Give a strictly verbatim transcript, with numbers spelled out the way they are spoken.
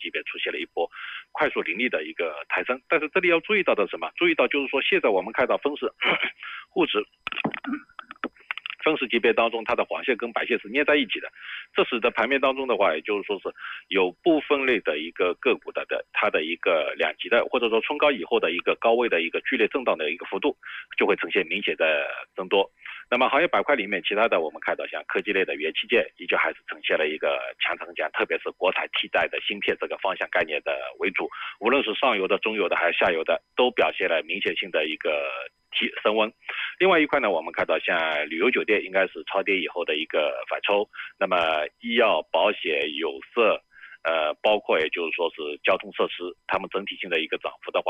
级别出现了一波快速凌厉的一个抬升。但是这里要注意到的是什么？注意到就是说现在我们看到分时沪指分时级别当中，它的黄线跟白线是捏在一起的，这使得盘面当中的话，也就是说是有部分类的一个个股的的它的一个两级的或者说冲高以后的一个高位的一个剧烈震荡的一个幅度，就会呈现明显的增多。那么行业板块里面，其他的我们看到像科技类的元器件，依旧还是呈现了一个强成长，特别是国产替代的芯片这个方向概念的为主，无论是上游的、中游的还是下游的，都表现了明显性的一个提升温。另外一块呢，我们看到像旅游酒店应该是超跌以后的一个反抽，那么医药、保险、有色，呃，包括也就是说是交通设施，它们整体性的一个涨幅的话。